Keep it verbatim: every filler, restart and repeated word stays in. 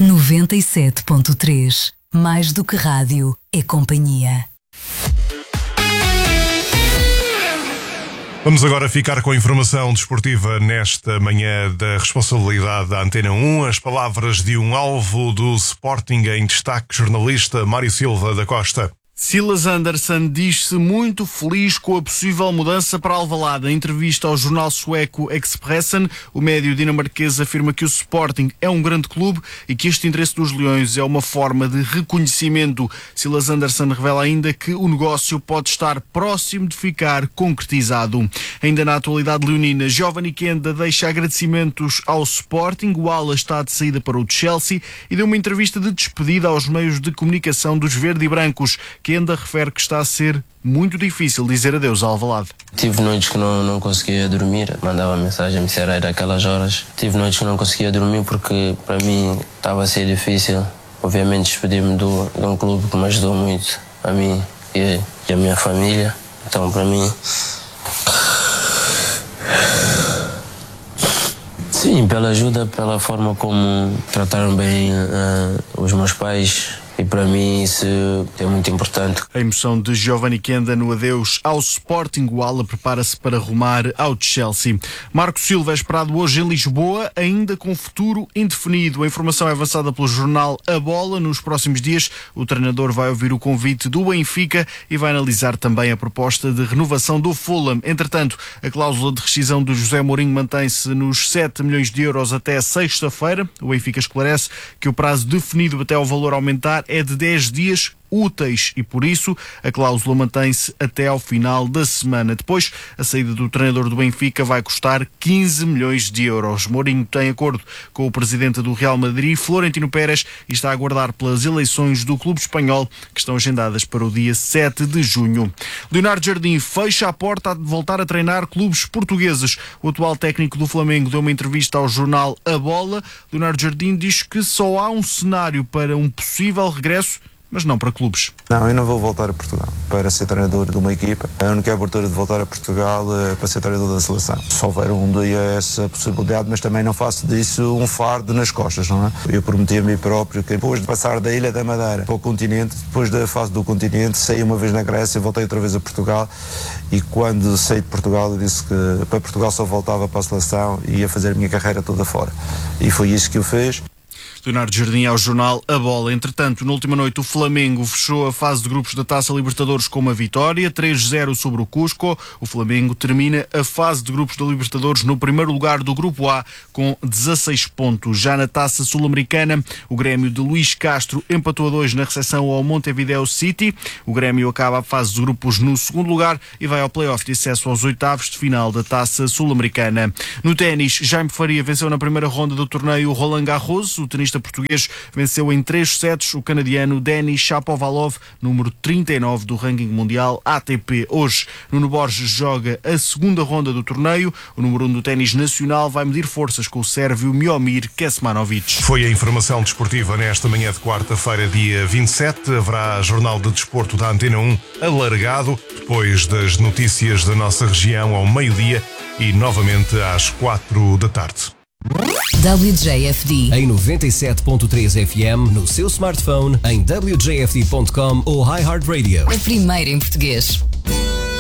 noventa e sete ponto três. Mais do que rádio, é companhia. Vamos agora ficar com a informação desportiva nesta manhã da responsabilidade da Antena um. As palavras de um alvo do Sporting em destaque, jornalista Mário Silva da Costa. Silas Andersson diz-se muito feliz com a possível mudança para Alvalade. Em entrevista ao jornal sueco Expressen, o médio dinamarquês afirma que o Sporting é um grande clube e que este interesse dos Leões é uma forma de reconhecimento. Silas Andersson revela ainda que o negócio pode estar próximo de ficar concretizado. Ainda na atualidade leonina, Giovanni Kenda deixa agradecimentos ao Sporting. O ala está de saída para o Chelsea e deu uma entrevista de despedida aos meios de comunicação dos verde e brancos. Kenda refere que está a ser muito difícil dizer adeus ao Alvalade. Tive noites que não, não conseguia dormir, mandava mensagem a me ser daquelas horas. Tive noites que não conseguia dormir porque para mim estava a ser difícil. Obviamente despedir-me de um clube que me ajudou muito, a mim e, e a minha família. Então para mim... Sim, pela ajuda, pela forma como trataram bem uh, os meus pais. E para mim isso é muito importante. A emoção de Giovanni Kenda no adeus ao Sporting. O ala prepara-se para rumar ao Chelsea. Marco Silva é esperado hoje em Lisboa, ainda com futuro indefinido. A informação é avançada pelo jornal A Bola. Nos próximos dias, o treinador vai ouvir o convite do Benfica e vai analisar também a proposta de renovação do Fulham. Entretanto, a cláusula de rescisão do José Mourinho mantém-se nos sete milhões de euros até sexta-feira. O Benfica esclarece que o prazo definido até ao valor aumentar é de dez dias úteis e, por isso, a cláusula mantém-se até ao final da semana. Depois, a saída do treinador do Benfica vai custar quinze milhões de euros. Mourinho tem acordo com o presidente do Real Madrid, Florentino Pérez, e está a aguardar pelas eleições do clube espanhol, que estão agendadas para o dia sete de junho. Leonardo Jardim fecha a porta a voltar a treinar clubes portugueses. O atual técnico do Flamengo deu uma entrevista ao jornal A Bola. Leonardo Jardim diz que só há um cenário para um possível regresso, mas não para clubes. Não, eu não vou voltar a Portugal para ser treinador de uma equipa. A única abertura de voltar a Portugal é para ser treinador da seleção. Se houver um dia essa possibilidade, mas também não faço disso um fardo nas costas, não é? Eu prometi a mim próprio que depois de passar da Ilha da Madeira para o continente, depois da fase do continente, saí uma vez na Grécia, voltei outra vez a Portugal e quando saí de Portugal eu disse que para Portugal só voltava para a seleção e ia fazer a minha carreira toda fora. E foi isso que eu fiz. Leonardo Jardim ao jornal A Bola. Entretanto, na última noite o Flamengo fechou a fase de grupos da Taça Libertadores com uma vitória, três a zero sobre o Cusco. O Flamengo termina a fase de grupos da Libertadores no primeiro lugar do Grupo A com dezasseis pontos. Já na Taça Sul-Americana, o Grêmio de Luís Castro empatou a dois na recepção ao Montevideo City. O Grêmio acaba a fase de grupos no segundo lugar e vai ao play-off de acesso aos oitavos de final da Taça Sul-Americana. No ténis, Jaime Faria venceu na primeira ronda do torneio Roland Garros. O tenista português venceu em três sets o canadiano Denis Shapovalov, número trinta e nove do ranking mundial A T P. Hoje, Nuno Borges joga a segunda ronda do torneio. O número um do ténis nacional vai medir forças com o sérvio Miomir Kecmanovic. Foi a informação desportiva nesta manhã de quarta-feira, dia vinte e sete. Haverá Jornal de Desporto da Antena um alargado, depois das notícias da nossa região ao meio-dia e novamente às quatro da tarde. W J F D em noventa e sete ponto três F M no seu smartphone, em w j f d ponto com ou iHeartRadio. A primeira em português.